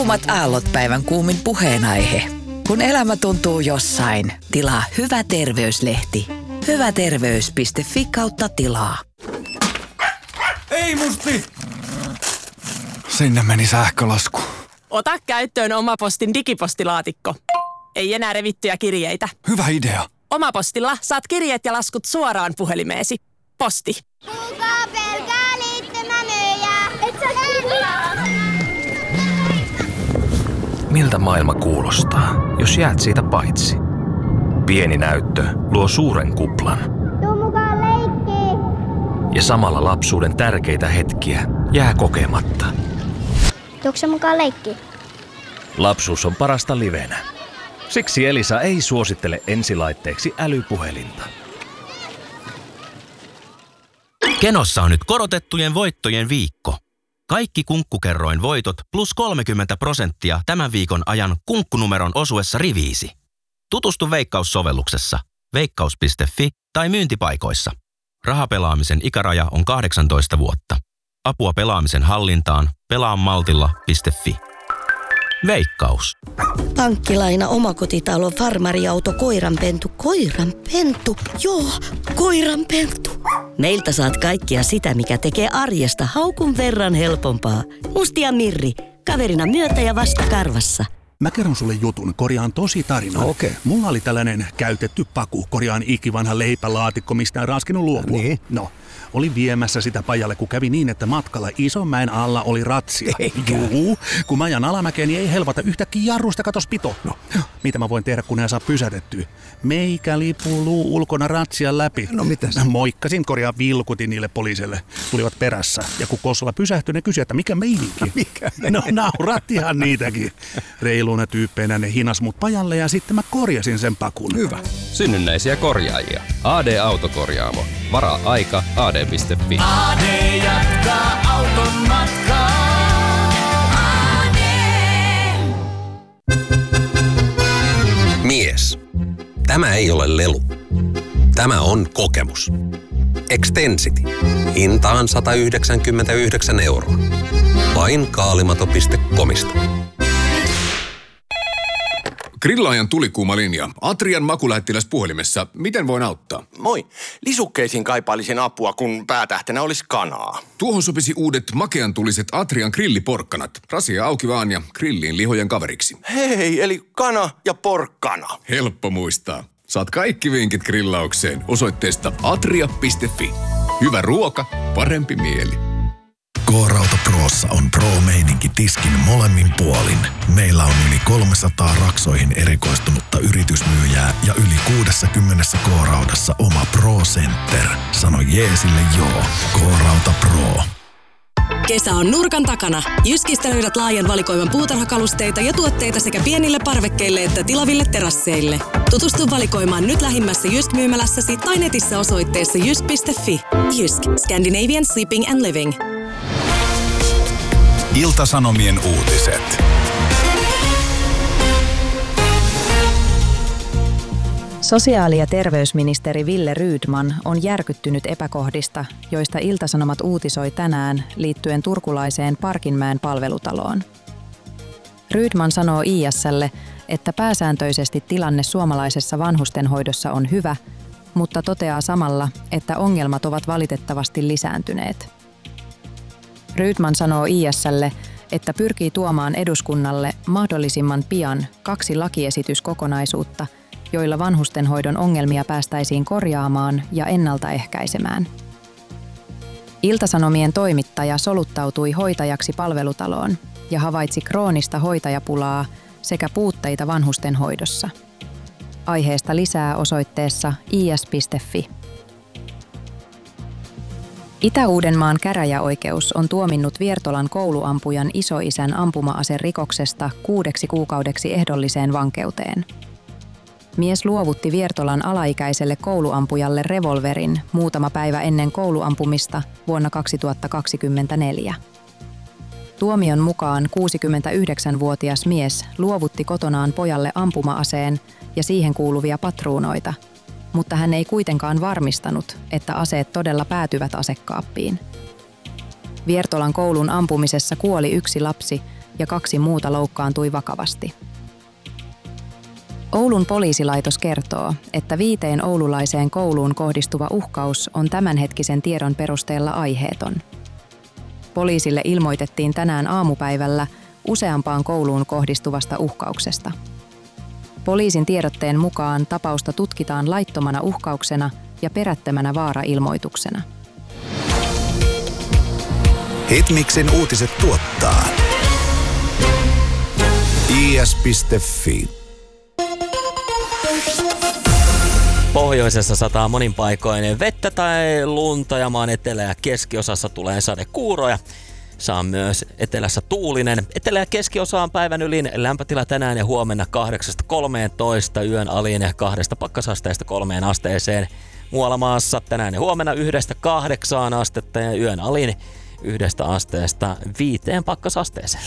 Kuumat aallot päivän kuumin puheenaihe. Kun elämä tuntuu jossain, tilaa Hyvä terveyslehti. Hyväterveys.fi/tilaa. Ei musti! Sinne meni sähkölasku. Ota käyttöön Omapostin digipostilaatikko. Ei enää revittyjä kirjeitä. Hyvä idea. Omapostilla saat kirjeet ja laskut suoraan puhelimeesi. Posti. Kuka pelkää liittymämyyjää? Et sä Miltä maailma kuulostaa, jos jäät siitä paitsi? Pieni näyttö luo suuren kuplan. Tuu mukaan leikkiin. Ja samalla lapsuuden tärkeitä hetkiä jää kokematta. Tuukse mukaan leikkiin? Lapsuus on parasta livenä. Siksi Elisa ei suosittele ensilaitteeksi älypuhelinta. Kenossa on nyt korotettujen voittojen viikko. Kaikki Kunkkukerroin voitot plus 30% tämän viikon ajan kunkkunumeron osuessa riviisi. Tutustu Veikkaus-sovelluksessa, veikkaus.fi tai myyntipaikoissa. Rahapelaamisen ikäraja on 18 vuotta. Apua pelaamisen hallintaan pelaamaltilla.fi. Veikkaus. Pankkilaina, omakotitalo, farmariauto, koiranpentu. Koiranpentu? Joo, koiranpentu. Meiltä saat kaikkia sitä, mikä tekee arjesta haukun verran helpompaa. Musti ja Mirri, kaverina myötä ja vastakarvassa. Mä kerron sulle jutun, korjaan tosi tarinan. Okei. Mulla oli tällainen käytetty paku, korjaan ikivanha leipälaatikko, mistä en raskinut luopua. Niin? No, oli viemässä sitä pajalle, kun kävi niin, että matkalla Isonmäen alla oli ratsia. Eikä. Juu, kun mä ajan alamäkeen, niin ei helpota yhtäkkiä jarrusta, katos pito. No, mitä mä voin tehdä, kun ne saa pysätettyä? Meikä lipuluu ulkona ratsian läpi. No mitäs? Moikkasin, korjaan vilkutin niille poliisille. Tulivat perässä. Ja kun Kosola pysähtyi, ne kysyi, että mikä meininki? Mikä? No naurattihan niitäkin. Reiluuna tyyppeinä ne hinas mut pajalle ja sitten mä korjasin sen pakun. Hyvä. Synnynnäisiä korjaajia. AD-autokorjaamo. Varaa aika ad.fi. AD jatkaa auton matkaa. Mies. Tämä ei ole lelu. Tämä on kokemus. Extensity. Hintaan 199 €. Vain kaalimato.comista. Grillaajan tulikuuma linja. Atrian makulähettiläs puhelimessa. Miten voin auttaa? Moi. Lisukkeisiin kaipailisin apua, kun päätähtenä olisi kanaa. Tuohon sopisi uudet makean tuliset Atrian grilliporkkanat. Rasia auki vaan ja grilliin lihojen kaveriksi. Hei, eli kana ja porkkana. Helppo muistaa. Saat kaikki vinkit grillaukseen osoitteesta atria.fi. Hyvä ruoka, parempi mieli. K-Rauta Prossa on pro-meininki tiskin molemmin puolin. Meillä on yli 300 raksoihin erikoistunutta yritysmyyjää ja yli 60 K-Raudassa oma Pro Center. Sano jeesille joo. K-Rauta Pro. Kesä on nurkan takana. Jyskistä löydät laajan valikoiman puutarhakalusteita ja tuotteita sekä pienille parvekkeille että tilaville terasseille. Tutustu valikoimaan nyt lähimmässä Jysk-myymälässäsi tai netissä osoitteessa jysk.fi. Jysk. Scandinavian Sleeping and Living. Ilta-Sanomien uutiset. Sosiaali- ja terveysministeri Wille Rydman on järkyttynyt epäkohdista, joista Ilta-Sanomat uutisoi tänään liittyen turkulaiseen Parkinmäen palvelutaloon. Rydman sanoo IS:lle, että pääsääntöisesti tilanne suomalaisessa vanhustenhoidossa on hyvä, mutta toteaa samalla, että ongelmat ovat valitettavasti lisääntyneet. Rydman sanoo IS:lle, että pyrkii tuomaan eduskunnalle mahdollisimman pian 2 lakiesityskokonaisuutta, joilla vanhustenhoidon ongelmia päästäisiin korjaamaan ja ennaltaehkäisemään. Ilta-Sanomien toimittaja soluttautui hoitajaksi palvelutaloon ja havaitsi kroonista hoitajapulaa sekä puutteita vanhustenhoidossa. Aiheesta lisää osoitteessa is.fi. Itä-Uudenmaan käräjäoikeus on tuominnut Viertolan kouluampujan isoisän ampuma-aserikoksesta 6 kuukaudeksi ehdolliseen vankeuteen. Mies luovutti Viertolan alaikäiselle kouluampujalle revolverin muutama päivä ennen kouluampumista vuonna 2024. Tuomion mukaan 69-vuotias mies luovutti kotonaan pojalle ampuma-aseen ja siihen kuuluvia patruunoita, mutta hän ei kuitenkaan varmistanut, että aseet todella päätyvät asekaappiin. Viertolan koulun ampumisessa kuoli 1 lapsi ja 2 muuta loukkaantui vakavasti. Oulun poliisilaitos kertoo, että 5 oululaiseen kouluun kohdistuva uhkaus on tämänhetkisen tiedon perusteella aiheeton. Poliisille ilmoitettiin tänään aamupäivällä useampaan kouluun kohdistuvasta uhkauksesta. Poliisin tiedotteen mukaan tapausta tutkitaan laittomana uhkauksena ja perättömänä vaarailmoituksena. Hitmixin uutiset tuottaa is.fi. Pohjoisessa sataa monin paikoin vettä tai lunta ja maan etelä- ja keskiosassa tulee sadekuuroja. Saa myös etelässä tuulinen. Etelä- ja keskiosaan päivän ylin lämpötila tänään ja huomenna 8-13, yön alin 2 pakkasasteesta 3 asteeseen. Muualla maassa tänään ja huomenna 1-8 astetta ja yön alin 1 asteesta 5 pakkasasteeseen.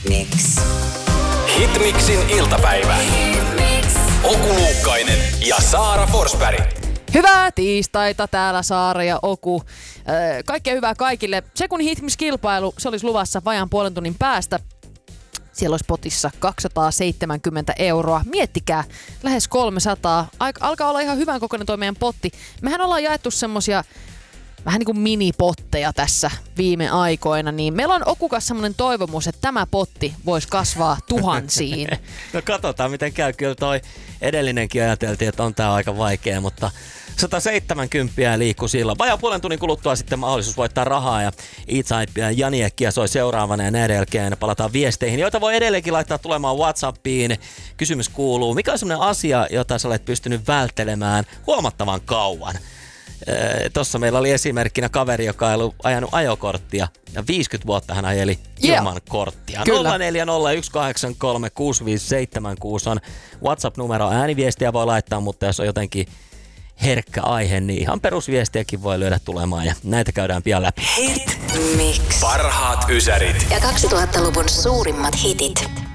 Hitmixin iltapäivä. Oku Luukkainen ja Saara Forsberg. Hyvää tiistaita, täällä Saara ja Oku. Kaikkea hyvää kaikille. Se kun Hitmix-kilpailu, se olisi luvassa vajaan puolen tunnin päästä. Siellä olisi potissa 270 €. Miettikää, lähes 300. Alkaa olla ihan hyvän kokoinen toi meidän potti. Mehän ollaan jaettu semmosia vähän niin kuin minipotteja tässä viime aikoina, niin meillä on Okukas semmoinen toivomus, että tämä potti voisi kasvaa tuhansiin. No katsotaan miten käy. Kyllä toi edellinenkin ajateltiin, että on tää aika vaikea, mutta 170 liikkuu silloin. Vajaan puolen tunnin kuluttua sitten mahdollisuus voittaa rahaa ja E-Type ja Janiekkiä soi seuraavana ja näiden jälkeen palataan viesteihin, joita voi edelleenkin laittaa tulemaan WhatsAppiin. Kysymys kuuluu, mikä on semmoinen asia, jota sä olet pystynyt välttelemään huomattavan kauan? Tossa meillä oli esimerkkinä kaveri, joka ei ollut ajanut ajokorttia ja 50 vuotta hän ajeli ilman korttia. 0401836576 on WhatsApp-numero. Ääniviestiä voi laittaa, mutta jos on jotenkin herkkä aihe, niin ihan perusviestiäkin voi lyödä tulemaan ja näitä käydään pian läpi. Parhaat ysärit ja 2000-luvun suurimmat hitit.